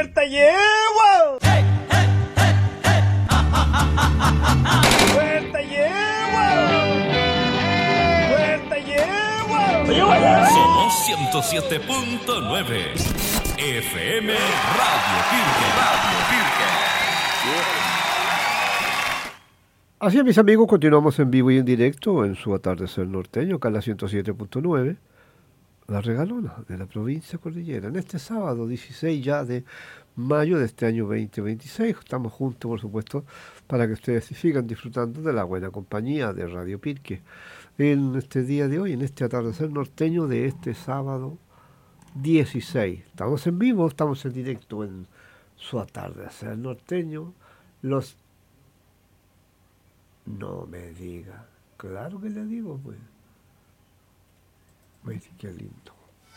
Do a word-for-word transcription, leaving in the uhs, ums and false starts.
¡Puerta llevo! ¡Hey, hey, hey, hey! ¡Ja, ja, ja, ja, ja, ja! ¡Puerta llevo! ¡Puerta llevo! Somos ciento siete punto nueve F M Radio Pirque. Radio Pirque. Así es, mis amigos, continuamos en vivo y en directo en su atardecer norteño, acá en la ciento siete punto nueve, la regalona de la provincia cordillera. En este sábado dieciséis ya de mayo de este año veinte veintiséis, estamos juntos, por supuesto, para que ustedes sigan disfrutando de la buena compañía de Radio Pirque. En este día de hoy, en este atardecer norteño de este sábado dieciséis. Estamos en vivo, estamos en directo en su atardecer norteño. Los No me diga. Claro que le digo, pues. Pues qué lindo.